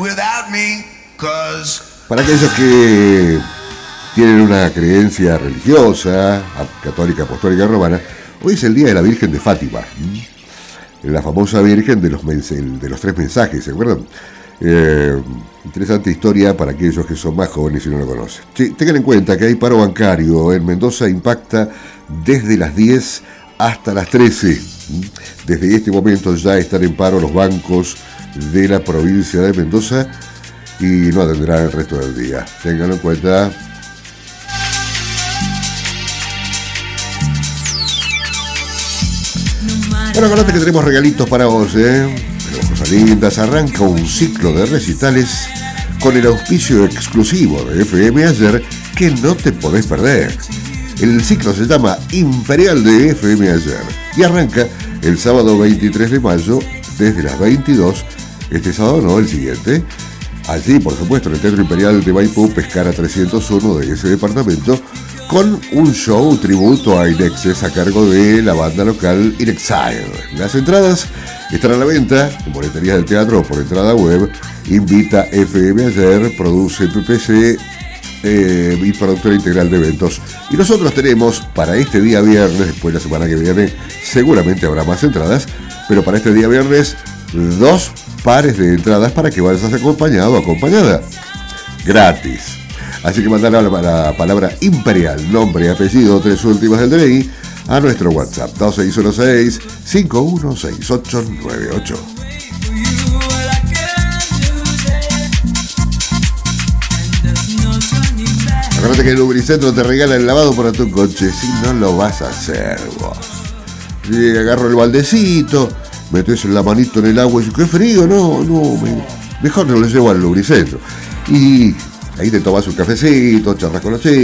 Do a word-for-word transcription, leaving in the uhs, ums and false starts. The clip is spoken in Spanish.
without me, 'cause... Para aquellos que tienen una creencia religiosa, católica, apostólica, romana, hoy es el día de la Virgen de Fátima, la famosa Virgen de los, de los tres mensajes, ¿se acuerdan? Eh, interesante historia para aquellos que son más jóvenes y no lo conocen. Sí, tengan en cuenta que hay paro bancario en Mendoza, impacta desde las diez hasta las trece. Desde este momento ya están en paro los bancos de la provincia de Mendoza y no atenderán el resto del día. Ténganlo en cuenta. Bueno, acordate que tenemos regalitos para vos, ¿eh? Tenemos cosas lindas. Arranca un ciclo de recitales con el auspicio exclusivo de F M Ayer que no te podés perder. El ciclo se llama Imperial de F M Ayer y arranca el sábado veintitrés de mayo desde las veintidós. Este sábado no, el siguiente. Allí, por supuesto, en el Teatro Imperial de Maipú, Pescara trescientos uno de ese departamento, con un show tributo a Inexes a cargo de la banda local Inexile. Las entradas están a la venta en boleterías del teatro o por entrada web. Invita F M Ayer, produce P P C eh, y productora integral de eventos. Y nosotros tenemos para este día viernes, después de la semana que viene seguramente habrá más entradas, pero para este día viernes dos pares de entradas para que vayas acompañado o acompañada. Gratis. Así que mandar la, la palabra Imperial, nombre y apellido, tres últimas del D N I, a nuestro WhatsApp dos seis uno seis, cinco uno seis ocho nueve ocho. Acuérdate que el Lubricentro te regala el lavado para tu coche, si no lo vas a hacer vos. Y agarro el baldecito, metes la manito en el agua y dices, qué frío, no, no, me, mejor no lo llevo al Lubricentro. Y ahí te tomas un cafecito, charlas con los chicos.